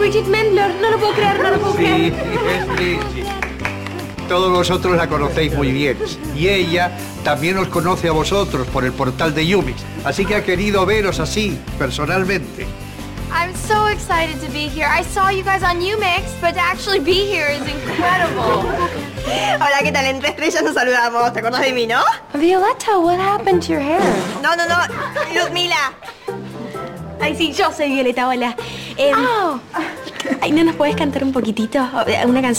Bridget Mendler. No lo puedo creer, no lo puedo creer. Sí. Todos vosotros la conocéis muy bien. Y ella también os conoce a vosotros por el portal de Yumix. Así que ha querido veros así, personalmente. I'm so excited to be here. I saw you guys on Umix, but to actually be here is incredible. Hola, ¿qué tal? Entre estrellas nos saludamos. ¿Te acuerdas de mí, no? Violetta, what happened to your hair? No. Ludmila. Ay, sí, yo soy Violeta, hola. Ay, ¿no nos podés cantar un poquitito? Una canción.